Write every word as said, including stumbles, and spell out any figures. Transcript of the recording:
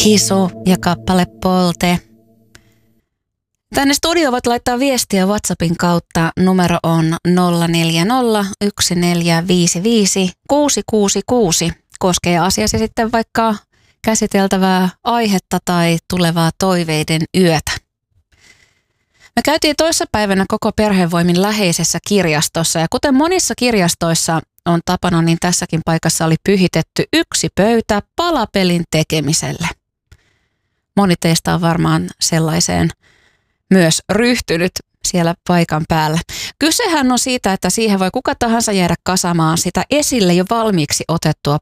Hisu ja kappale Polte. Tänne studioon voit laittaa viestiä WhatsAppin kautta. Numero on nolla neljä nolla yksi neljä viisi viisi kuusi kuusi kuusi. Koskee asiasi sitten vaikka käsiteltävää aihetta tai tulevaa toiveiden yötä. Me käytiin toissapäivänä koko perhevoimin läheisessä kirjastossa ja kuten monissa kirjastoissa on tapana, niin tässäkin paikassa oli pyhitetty yksi pöytä palapelin tekemiselle. Moni teistä on varmaan sellaiseen myös ryhtynyt siellä paikan päällä. Kysehän on siitä, että siihen voi kuka tahansa jäädä kasamaan sitä esille jo valmiiksi otettua